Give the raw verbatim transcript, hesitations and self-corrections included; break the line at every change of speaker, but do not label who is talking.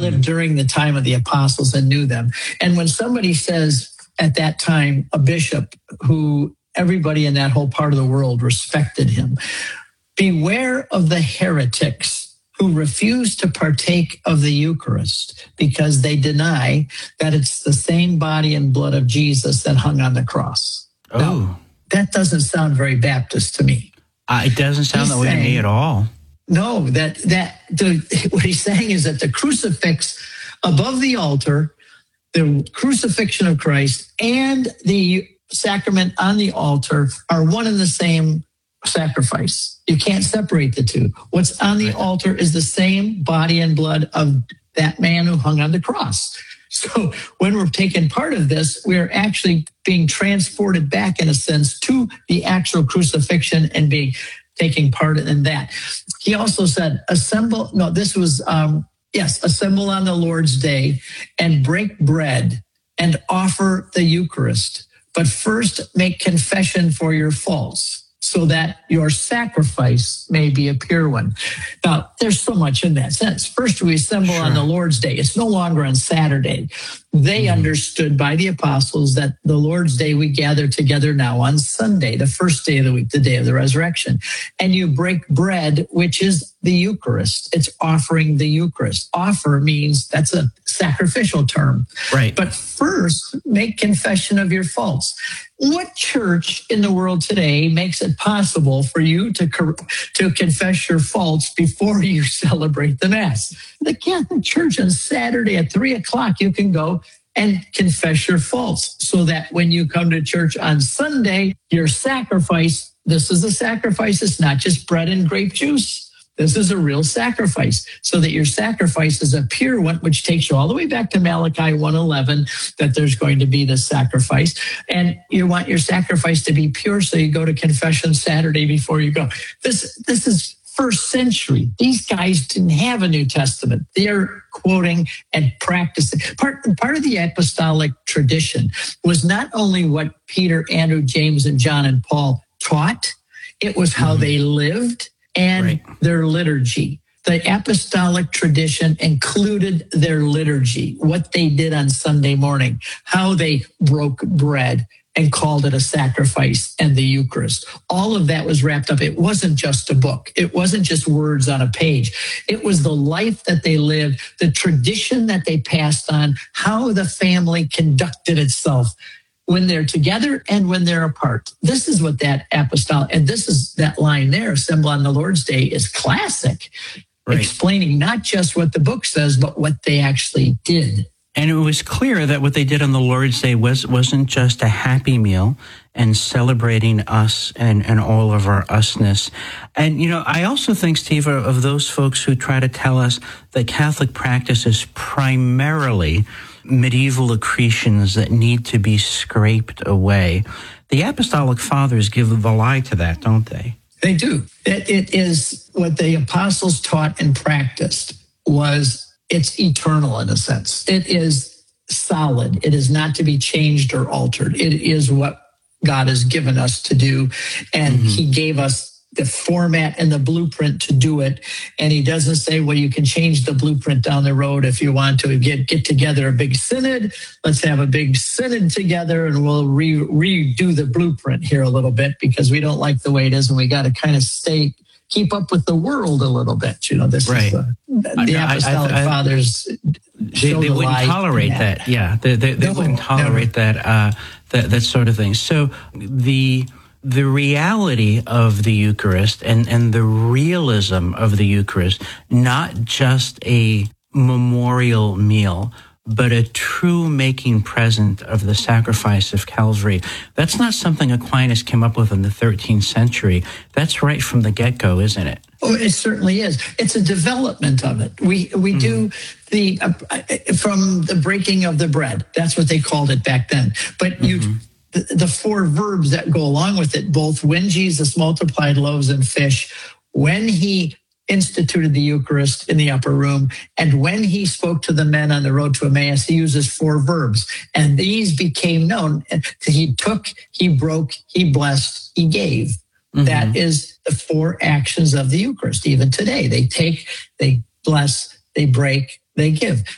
lived during the time of the apostles and knew them. And when somebody says at that time, a bishop who everybody in that whole part of the world respected him, beware of the heretics who refuse to partake of the Eucharist because they deny that it's the same body and blood of Jesus that hung on the cross.
Oh.
Now, that doesn't sound very Baptist to me.
Uh, it doesn't sound
He's
that way
saying,
to me at all.
No, that that the, what he's saying is that the crucifix above the altar, the crucifixion of Christ, and the sacrament on the altar are one and the same sacrifice. You can't separate the two. What's on the right. altar is the same body and blood of that man who hung on the cross. So when we're taking part of this, we're actually being transported back, in a sense, to the actual crucifixion and being taking part in that. He also said, assemble, no, this was, um, yes, assemble on the Lord's day and break bread and offer the Eucharist. But first make confession for your faults, so that your sacrifice may be a pure one. Now, there's so much in that sense. First, we assemble sure. on the Lord's Day. It's no longer on Saturday. They mm-hmm. understood by the apostles that the Lord's Day, we gather together now on Sunday, the first day of the week, the day of the resurrection. And you break bread, which is the Eucharist. It's offering the Eucharist. Offer means that's a sacrificial term.
Right.
But first, make confession of your faults. What church in the world today makes it possible for you to, to confess your faults before you celebrate the Mass? The Catholic Church on Saturday at three o'clock, you can go and confess your faults so that when you come to church on Sunday, your sacrifice, this is a sacrifice, it's not just bread and grape juice. This is a real sacrifice, so that your sacrifice is a pure one, which takes you all the way back to Malachi one eleven, that there's going to be this sacrifice. And you want your sacrifice to be pure, so you go to confession Saturday before you go. This, this is first century. These guys didn't have a New Testament. They're quoting and practicing. Part, part of the apostolic tradition was not only what Peter, Andrew, James, and John and Paul taught, it was how mm-hmm. they lived and right. their liturgy. The apostolic tradition included their liturgy, what they did on Sunday morning, how they broke bread and called it a sacrifice, and the Eucharist. All of that was wrapped up. It wasn't just a book. It wasn't just words on a page. It was the life that they lived, the tradition that they passed on, how the family conducted itself when they're together and when they're apart. This is what that apostolic, and this is that line there, assemble on the Lord's Day, is classic, right. explaining not just what the book says, but what they actually did.
And it was clear that what they did on the Lord's Day was, wasn't just a happy meal and celebrating us and, and all of our usness. And, you know, I also think, Steve, of those folks who try to tell us that Catholic practice is primarily medieval accretions that need to be scraped away. The Apostolic Fathers give the lie to that, don't they?
They do. It, it is what the apostles taught and practiced was it's eternal in a sense. It is solid. It is not to be changed or altered. It is what God has given us to do. And mm-hmm. he gave us the format and the blueprint to do it. And he doesn't say, well, you can change the blueprint down the road if you want to get, get together a big synod. Let's have a big synod together and we'll re, redo the blueprint here a little bit because we don't like the way it is. And we got to kind of stay, keep up with the world a little bit. You know, this
right.
is the, the Apostolic I, I, I, Fathers.
They, they wouldn't tolerate that. that. Yeah, they, they, they no, wouldn't tolerate never. that, uh, that that sort of thing. So the the reality of the Eucharist and, and the realism of the Eucharist, not just a memorial meal, but a true making present of the sacrifice of Calvary. That's not something Aquinas came up with in the thirteenth century. That's right from the get-go, isn't it?
Oh, it certainly is. It's a development of it. We we mm-hmm. do the uh, from the breaking of the bread. That's what they called it back then. But mm-hmm. you the, the four verbs that go along with it, both when Jesus multiplied loaves and fish, when he instituted the Eucharist in the upper room, and when he spoke to the men on the road to Emmaus, he uses four verbs. And these became known. He took, he broke, he blessed, he gave. Mm-hmm. That is the four actions of the Eucharist. Even today, they take, they bless, they break, they give.